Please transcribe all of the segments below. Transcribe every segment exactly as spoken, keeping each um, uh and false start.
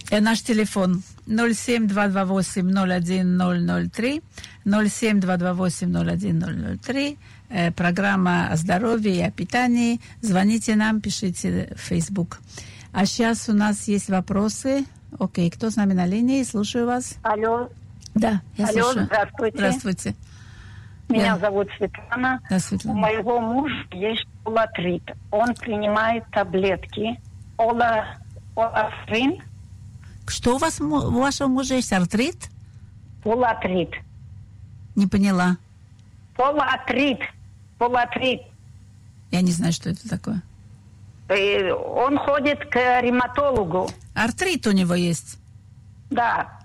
Э, наш телефон ноль семь два два восемь ноль один ноль ноль три, ноль семь два два восемь ноль один ноль ноль три. Э, программа о здоровье и о питании. Звоните нам, пишите в Facebook. А сейчас у нас есть вопросы. Окей, кто с нами на линии? Слушаю вас. Алло. Да, я Алло, слушаю. здравствуйте. Здравствуйте. Меня Я... зовут Светлана. Да, Светлана. У моего мужа есть олатрит. Он принимает таблетки. Ола... Олафрин. Что у вас, у вашего мужа есть артрит? Олатрит. Не поняла. Олатрит. Олатрит. Я не знаю, что это такое. И он ходит к ревматологу. Артрит у него есть? Да.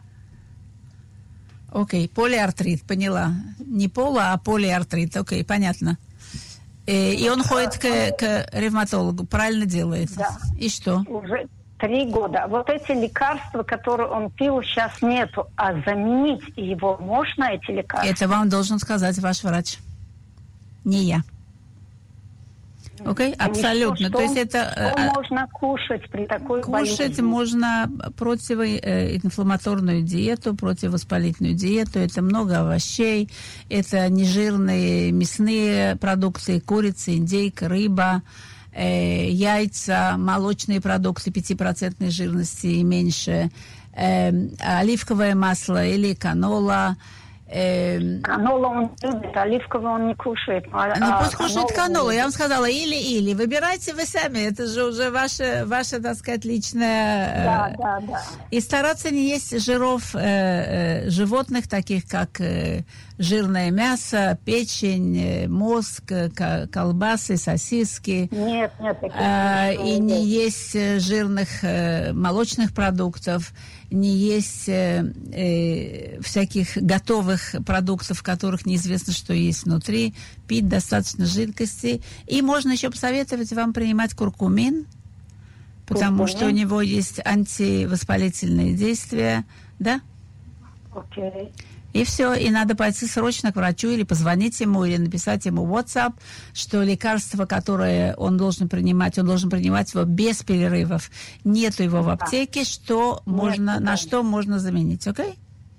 Окей, полиартрит, поняла. Не поло, а полиартрит. Окей, понятно. И, и он ходит к, к ревматологу, правильно делает? Да. И что? Уже три года. Вот эти лекарства, которые он пил, сейчас нету. А заменить его можно, эти лекарства? Это вам должен сказать ваш врач. Не я. Окей, okay? Абсолютно. Что, То есть это... Что можно кушать при такой Кушать болезни? можно противоинфламаторную диету, противовоспалительную диету. Это много овощей, это нежирные мясные продукты, курица, индейка, рыба, э, яйца, молочные продукты пятипроцентной жирности и меньше, э, оливковое масло или канола. Эм... Канола он любит, оливковое он не кушает. А, ну, пусть а кушает канолу. Я вам сказала, или-или. Выбирайте вы сами. Это же уже ваша, ваша так сказать, личная... Да, да, да. И стараться не есть жиров э, э, животных, таких как э, жирное мясо, печень, э, мозг, э, колбасы, сосиски. Нет, нет. Таких э, и не есть. есть жирных э, молочных продуктов, не есть э, э, всяких готовых продуктов, в которых неизвестно, что есть внутри, пить достаточно жидкости. И можно еще посоветовать вам принимать куркумин, потому куркумин? Что у него есть антивоспалительные действия, да? Окей. Okay. И все, и надо пойти срочно к врачу или позвонить ему, или написать ему в WhatsApp, что лекарство, которое он должен принимать, он должен принимать его без перерывов. Нету его в аптеке, что Нет, можно, да. на что можно заменить, окей? Okay?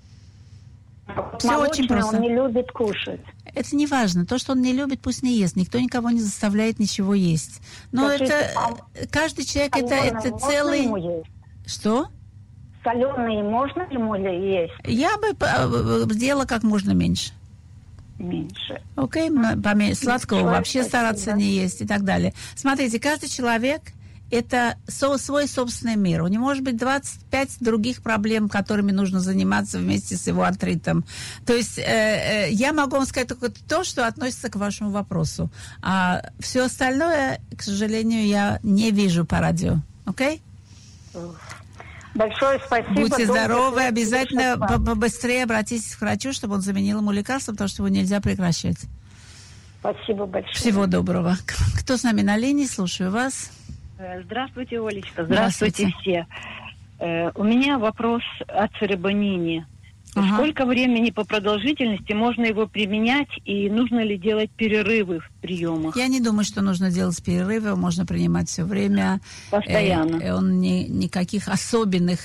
Все очень просто. Он не любит кушать. Это не важно. То, что он не любит, пусть не ест. Никто никого не заставляет ничего есть. Но Скажите, это... А... Каждый человек, это, это целый... Что? Соленые можно ему есть? Я бы сделала как можно меньше. Меньше. Окей, okay? Сладкого Большое вообще спасибо. Стараться не есть и так далее. Смотрите, каждый человек... Это свой собственный мир. У него может быть двадцать пять других проблем, которыми нужно заниматься вместе с его артритом. То есть э, э, я могу вам сказать только то, что относится к вашему вопросу. А все остальное, к сожалению, я не вижу по радио. Окей? Okay? Большое спасибо. Будьте здоровы. Обязательно побыстрее обратитесь к врачу, чтобы он заменил ему лекарство, потому что его нельзя прекращать. Спасибо большое. Всего доброго. Кто с нами на линии? Слушаю вас. Здравствуйте, Олечка. Здравствуйте, Здравствуйте. все. Э, у меня вопрос о церебонине. Ага. Сколько времени по продолжительности можно его применять и нужно ли делать перерывы в приемах? Я не думаю, что нужно делать перерывы. Можно принимать все время. Постоянно. Э, он не, никаких особенных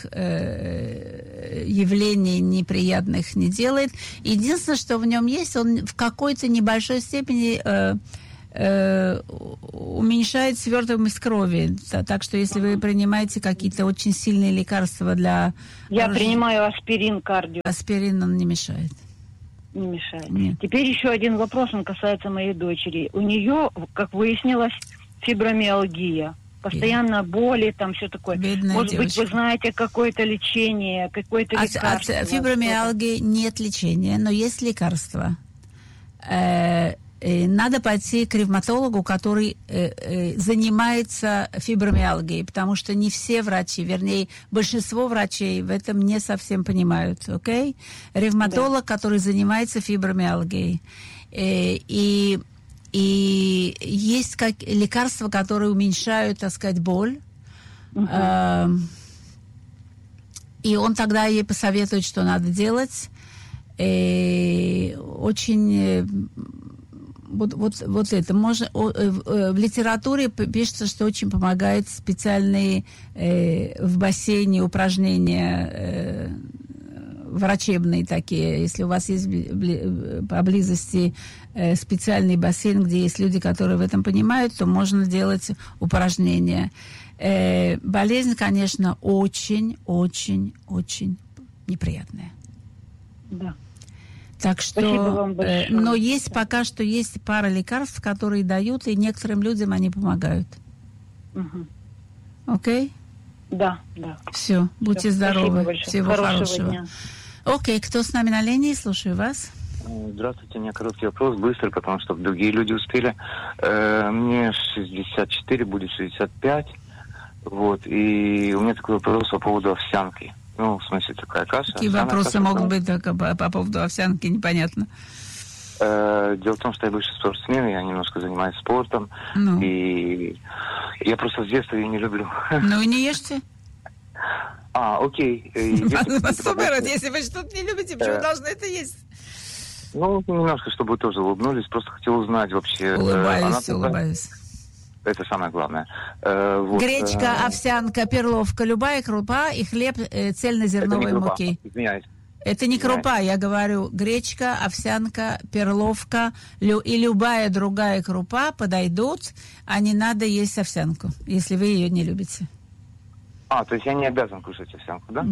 э, явлений неприятных не делает. Единственное, что в нем есть, он в какой-то небольшой степени... Э, уменьшает свертываемость крови. Так что если вы принимаете какие-то очень сильные лекарства для... Я оружия... принимаю аспирин кардио. Аспирин он не мешает. Не мешает. Нет. Теперь еще один вопрос, он касается моей дочери. У нее, как выяснилось, фибромиалгия. Постоянно боли, там все такое. Бедная Может девочка. быть, вы знаете какое-то лечение, какое-то от, лекарство? От фибромиалгии нет лечения, но есть лекарства. Э- Надо пойти к ревматологу, который э, э, занимается фибромиалгией, потому что не все врачи, вернее, большинство врачей в этом не совсем понимают, окей? Okay? Ревматолог, да. который занимается фибромиалгией. Э, и, и есть как, лекарства, которые уменьшают, так сказать, боль. Uh-huh. Э, и он тогда ей посоветует, что надо делать. Э, очень... вот, вот, вот это. Можно, о, э, в литературе пишется, что очень помогает специальные э, в бассейне упражнения э, врачебные такие. Если у вас есть поблизости э, специальный бассейн, где есть люди, которые в этом понимают, то можно делать упражнения. Э, болезнь, конечно, очень, очень, очень неприятная. Да. Так что, вам э, но есть пока что есть пара лекарств, которые дают, и некоторым людям они помогают. Угу. Окей? Да, да. Все, будьте Все, здоровы. Всего хорошего, хорошего. дня. Окей, кто с нами на линии? Слушаю вас. Здравствуйте, у меня короткий вопрос, быстро, потому что другие люди успели. Э, мне шестьдесят четыре, будет шестьдесят пять. Вот, и у меня такой вопрос по поводу овсянки. Ну, в смысле, такая каша. Какие вопросы каша, могут быть только по, по поводу овсянки, непонятно. Э, дело в том, что я бывший спортсмен, я немножко занимаюсь спортом, ну. И я просто с детства ее не люблю. Ну и не ешьте. А, окей. Супер, если вы что-то не любите, почему вы должны это есть? Ну, немножко, чтобы вы тоже улыбнулись, просто хотел узнать вообще... Улыбаюсь, улыбаюсь. Это самое главное. Э, вот, Гречка, э... овсянка, перловка, любая крупа и хлеб э, цельнозерновой муки. Извиняюсь. Это не крупа, я говорю, гречка, овсянка, перловка лю- и любая другая крупа подойдут, а не надо есть овсянку, если вы ее не любите. А, то есть я не обязан кушать овсянку, да?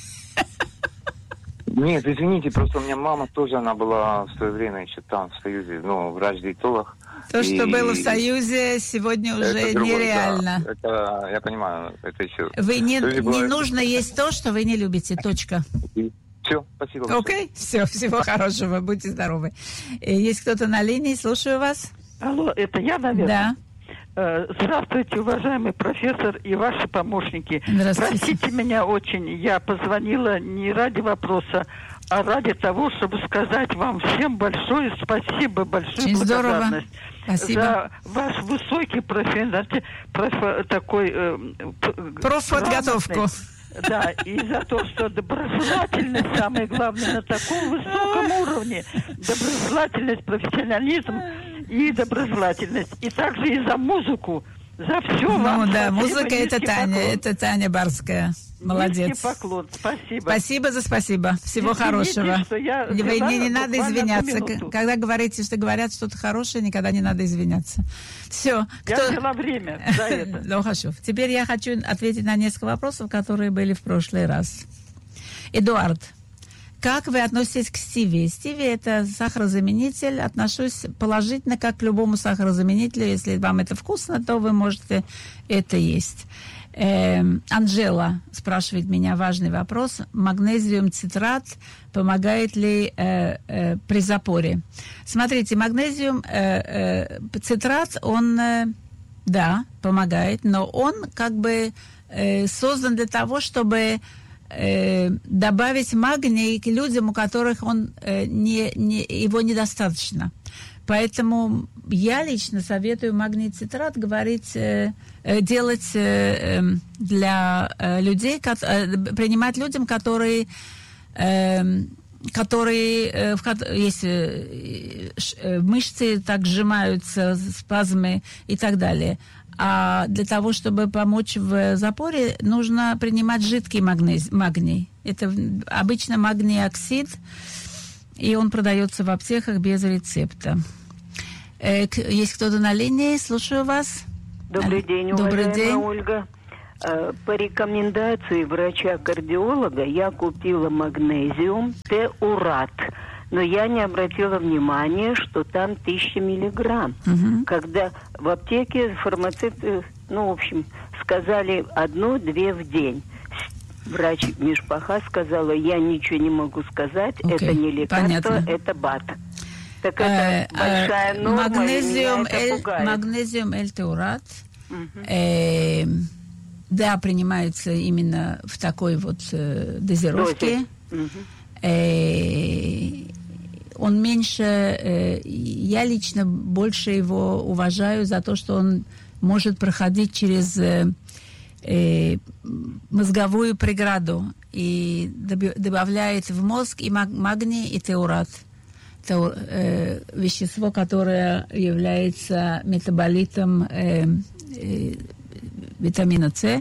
Нет, извините, просто у меня мама тоже, она была в свое время еще там, в Союзе, ну, врач-диетолог. То, что и... было в Союзе, сегодня уже это нереально. Да. Это, я понимаю, это еще... Вы не, не было... нужно есть то, что вы не любите, точка. Все, спасибо. Окей, okay. Все, всего хорошего, будьте здоровы. Есть кто-то на линии, слушаю вас. Алло, это я, наверное? Да. Здравствуйте, уважаемый профессор и ваши помощники. Здравствуйте. Простите меня очень, я позвонила не ради вопроса, а ради того, чтобы сказать вам всем большое спасибо, большую очень благодарность. Здорово. Спасибо. За ваш высокий профи, профи, такой... Э, профподготовку. Да, и за то, что доброжелательность, самое главное, на таком высоком уровне. Доброжелательность, профессионализм и доброжелательность. И также и за музыку, за все ну, вам. Ну да, спасибо, музыка это Таня, поклон. это Таня Барская. Молодец. Низкий поклон, спасибо. Спасибо за спасибо. Всего Извините, хорошего. Что я Вы, не, не надо извиняться. Когда говорите, что говорят что-то хорошее, никогда не надо извиняться. Все. Я Кто... взяла время за это. Ну, хорошо. Теперь я хочу ответить на несколько вопросов, которые были в прошлый раз. Эдуард, как вы относитесь к стиви? Стиви – это сахарозаменитель. Отношусь положительно, как к любому сахарозаменителю. Если вам это вкусно, то вы можете это есть. Э, Анжела спрашивает меня важный вопрос. Магнезиум цитрат помогает ли э, э, при запоре? Смотрите, магнезиум э, э, цитрат, он, э, да, помогает, но он как бы э, создан для того, чтобы э, добавить магний к людям, у которых он, э, не, не, его недостаточно. Поэтому я лично советую магний-цитрат говорить, э, делать э, для э, людей, ко- э, принимать людям, которые, э, которые э, в, если э, мышцы так сжимаются, спазмы и так далее. А для того, чтобы помочь в запоре, нужно принимать жидкий магнез, магний. Это обычно магний оксид, и он продается в аптеках без рецепта. Есть кто-то на линии? Слушаю вас. Добрый день, Добрый уважаемая день. Ольга. По рекомендации врача-кардиолога я купила магнезиум Теурат, но я не обратила внимания, что там тысяча миллиграмм. Угу. Когда в аптеке фармацевты, ну, в общем, сказали одну-две в день. Врач Мишпаха сказала, я ничего не могу сказать, okay. это не лекарство, понятно. Это БАД. Так это а, большая а, норма, магнезиум, и меня это пугает. Магнезиум L-теурат, угу. э, да, принимается именно в такой вот э, дозировке. Угу. Э, он меньше, э, я лично больше его уважаю за то, что он может проходить через э, э, мозговую преграду и добавляет в мозг и магний, и теурат. это э, вещество, которое является метаболитом э, э, витамина С.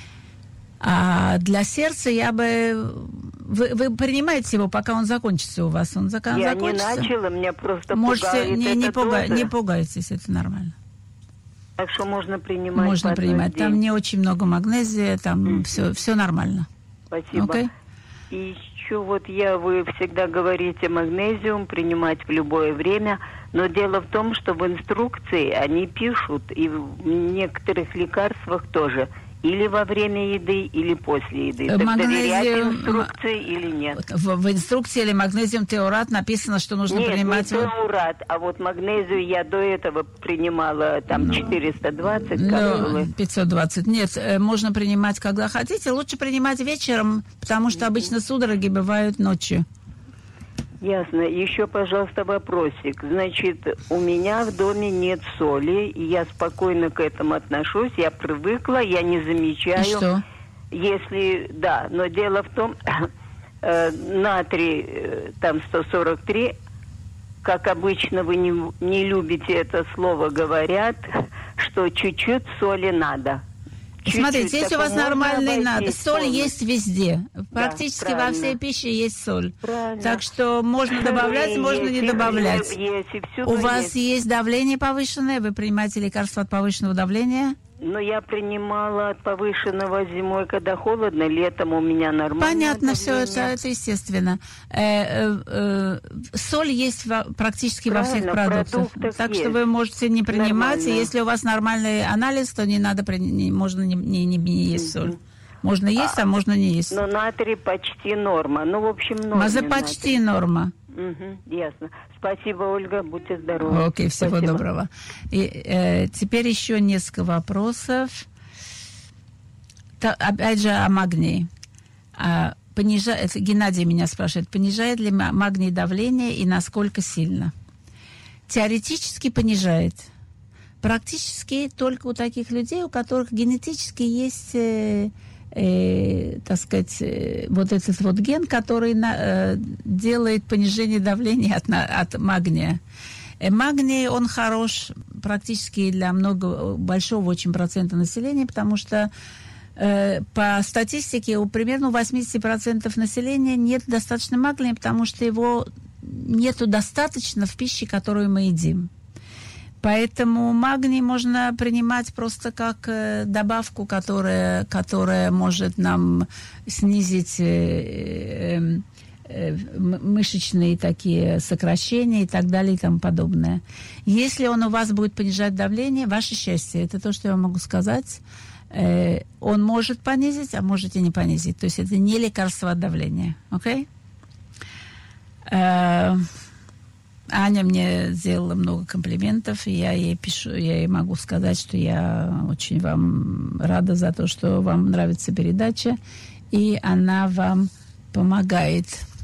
А для сердца я бы... Вы, вы принимаете его, пока он закончится у вас? Он зак... Я закончится? не начала, меня просто Можете, пугает не, не, эта пуга... доза. не пугайтесь, это нормально. Так что можно принимать. Можно принимать. Там не очень много магнезия, там mm-hmm. все, все нормально. Спасибо. Okay? И еще вот я, вы всегда говорите магнезиум принимать в любое время, но дело в том, что в инструкции они пишут, и в некоторых лекарствах тоже, или во время еды, или после еды. Так доверять инструкции или нет? В, в инструкции или магнезиум теорат написано, что нужно нет, принимать... Нет, не теорат, а вот магнезию я до этого принимала там ну, четыреста двадцать капсулы. пятьсот двадцать. Нет, можно принимать, когда хотите. Лучше принимать вечером, потому что обычно судороги бывают ночью. Ясно. Еще, пожалуйста, вопросик. Значит, у меня в доме нет соли, и я спокойно к этому отношусь. Я привыкла, я не замечаю. И что? Если, да, но дело в том, э, натрий э, там сто сорок три, как обычно вы не, не любите это слово, говорят, что чуть-чуть соли надо. Чуть-чуть. Смотрите, если у вас нормальный надо, соль полностью. Есть везде. Практически да, во всей пище есть соль. Правильно. Так что можно добавлять, можно есть, не добавлять. Есть, у вас есть. есть давление повышенное? Вы принимаете лекарства от повышенного давления? Ну, я принимала от повышенного зимой, когда холодно, летом у меня нормально. Понятно, все это, это естественно. Э, э, э, соль есть во, практически Правильно, во всех продуктах. Так есть. Что вы можете не принимать. Нормально. Если у вас нормальный анализ, то не надо, не, можно не, не, не, не есть соль. Можно есть, а, а можно не есть. Но натрий почти норма. Ну, в общем, норма. Маза почти натрий. Норма. Угу, ясно. Спасибо, Ольга. Будьте здоровы. Окей, okay, всего Спасибо. доброго. И, э, теперь еще несколько вопросов. Та, опять же, о магнии. А, понижает, Геннадий меня спрашивает, понижает ли магний давление и насколько сильно? Теоретически понижает. Практически только у таких людей, у которых генетически есть... Э, Э, так сказать, э, вот этот вот ген, который на, э, делает понижение давления от, на, от магния. Э, магний, он хорош практически для много, большого очень процента населения, потому что э, по статистике у примерно восемьдесят процентов населения нет достаточно магния, потому что его нету достаточно в пище, которую мы едим. Поэтому магний можно принимать просто как э, добавку, которая, которая может нам снизить э, э, э, мышечные такие сокращения и так далее и тому подобное. Если он у вас будет понижать давление, ваше счастье. Это то, что я могу сказать. Э, он может понизить, а может и не понизить. То есть это не лекарство от давления. Окей? Okay? Э, Аня мне сделала много комплиментов, и я ей пишу, я ей могу сказать, что я очень вам рада за то, что вам нравится передача, и она вам помогает.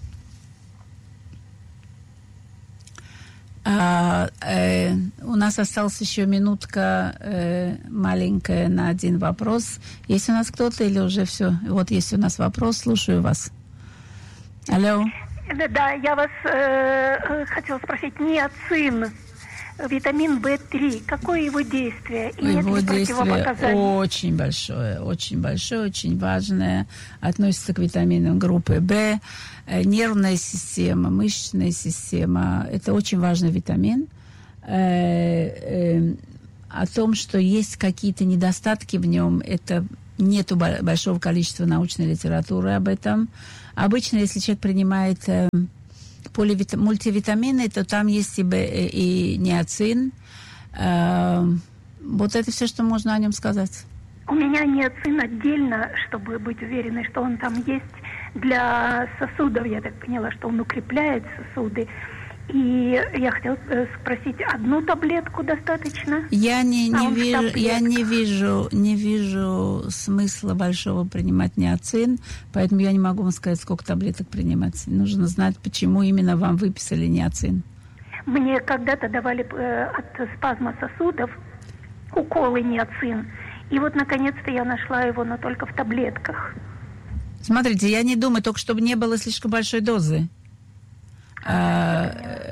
А, э, у нас осталась еще минутка э, маленькая на один вопрос. Есть у нас кто-то или уже все? Вот есть у нас вопрос, слушаю вас. Алло. Да, я вас э, хотела спросить, ниацин, витамин вэ три, какое его действие? И его нет ли действие очень большое, очень большое, очень важное, относится к витаминам группы В. Нервная система, мышечная система, это очень важный витамин. Э, э, о том, что есть какие-то недостатки в нем, это нету большого количества научной литературы об этом. Обычно, если человек принимает э, поливит... мультивитамины, то там есть и, б... и ниацин. Э, вот это все, что можно о нем сказать. У меня ниацин отдельно, чтобы быть уверенной, что он там есть для сосудов. Я так поняла, что он укрепляет сосуды. И я хотела спросить, одну таблетку достаточно? Я не, не, а вижу, я не вижу, не вижу смысла большого принимать ниацин, поэтому я не могу вам сказать, сколько таблеток принимать. Нужно знать, почему именно вам выписали ниацин. Мне когда-то давали э, от спазма сосудов уколы ниацин, и вот наконец-то я нашла его, но только в таблетках. Смотрите, я не думаю, только чтобы не было слишком большой дозы.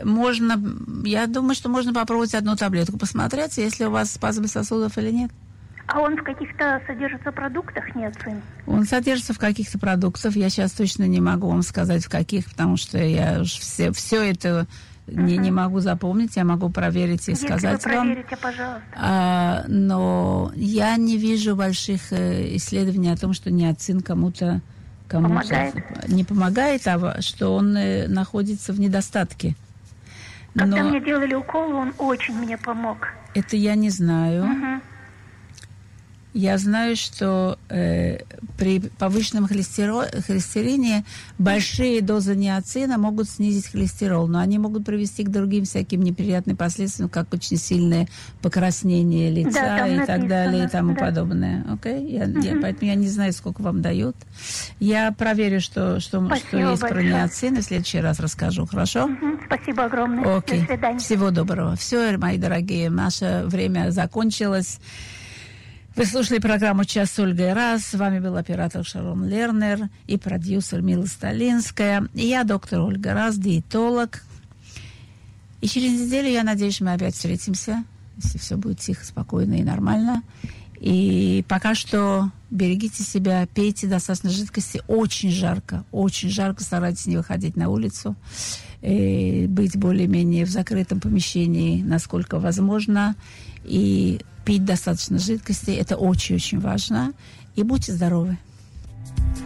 можно, я думаю, что можно попробовать одну таблетку, посмотреть, если у вас спазмы сосудов или нет. А он в каких-то содержится продуктах, ниацин? Он содержится в каких-то продуктах. Я сейчас точно не могу вам сказать, в каких, потому что я уж все, все это uh-huh. не, не могу запомнить. Я могу проверить и Если сказать вы вам. проверите, пожалуйста. А, но я не вижу больших исследований о том, что ниацин кому-то, кому-то помогает? не помогает, а что он находится в недостатке. Когда но мне делали укол, он очень мне помог. Это я не знаю. Uh-huh. Я знаю, что э, при повышенном холестеро- холестерине большие дозы ниацина могут снизить холестерол, но они могут привести к другим всяким неприятным последствиям, как очень сильное покраснение лица да, и написано, так далее и тому да. подобное. Okay? Я, угу. я, поэтому я не знаю, сколько вам дают. Я проверю, что, что, что есть большое. про ниацин, и в следующий раз расскажу. Хорошо? Угу. Спасибо огромное. Okay. До свидания. Всего доброго. Все, мои дорогие, наше время закончилось. Вы слушали программу «Час с Ольгой Раз». С вами был оператор Шарон Лернер и продюсер Мила Сталинская. И я, доктор Ольга Раз, диетолог. И через неделю, я надеюсь, мы опять встретимся, если все будет тихо, спокойно и нормально. И пока что берегите себя, пейте достаточно жидкости. Очень жарко, очень жарко. Старайтесь не выходить на улицу. И быть более-менее в закрытом помещении, насколько возможно. И пить достаточно жидкости. Это очень-очень важно. И будьте здоровы.